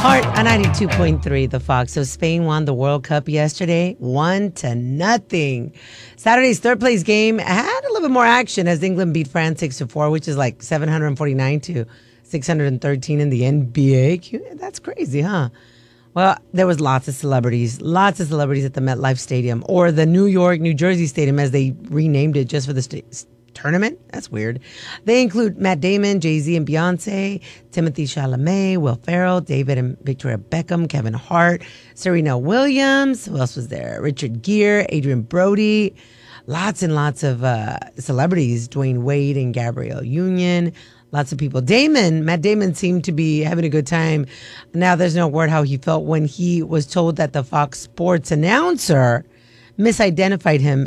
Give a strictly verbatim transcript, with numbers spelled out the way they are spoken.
Heart on ninety-two point three, The Fox. So Spain won the World Cup yesterday, one to nothing. Saturday's third place game had a little bit more action as England beat France six to four, which is like seven hundred forty-nine to six hundred thirteen in the N B A. That's crazy, huh? Well, there was lots of celebrities, lots of celebrities at the MetLife Stadium, or the New York, New Jersey Stadium, as they renamed it just for the st- tournament. That's weird. They include Matt Damon, Jay-Z and Beyonce, Timothy Chalamet, Will Ferrell, David and Victoria Beckham, Kevin Hart, Serena Williams. Who else was there? Richard Gere, Adrian Brody. Lots and lots of uh, celebrities, Dwayne Wade and Gabrielle Union. Lots of people. Damon, Matt Damon seemed to be having a good time. Now there's no word how he felt when he was told that the Fox Sports announcer misidentified him